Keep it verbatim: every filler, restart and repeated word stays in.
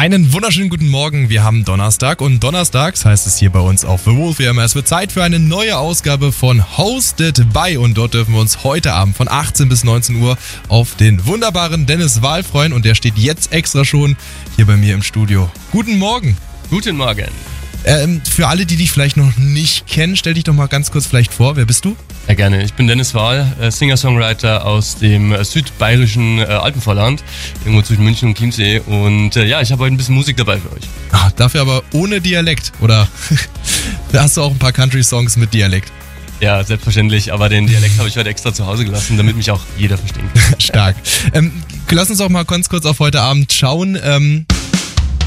Einen wunderschönen guten Morgen, wir haben Donnerstag und donnerstags heißt es hier bei uns auf The Wolf wie immer, es wird Zeit für eine neue Ausgabe von Hosted by und dort dürfen wir uns heute Abend von achtzehn bis neunzehn Uhr auf den wunderbaren Dennis Wahl freuen und der steht jetzt extra schon hier bei mir im Studio. Guten Morgen. Guten Morgen. Ähm, für alle, die dich vielleicht noch nicht kennen, stell dich doch mal ganz kurz vielleicht vor, wer bist du? Ja, gerne. Ich bin Dennis Wahl, Singer-Songwriter aus dem äh, südbayerischen äh, Alpenvorland, irgendwo zwischen München und Chiemsee. Und äh, ja, ich habe heute ein bisschen Musik dabei für euch. Ach, dafür aber ohne Dialekt, oder? Da hast du auch ein paar Country-Songs mit Dialekt. Ja, selbstverständlich, aber den Dialekt habe ich heute extra zu Hause gelassen, damit mich auch jeder verstehen kann. Stark. Ähm, lass uns auch mal ganz kurz auf heute Abend schauen. Ähm,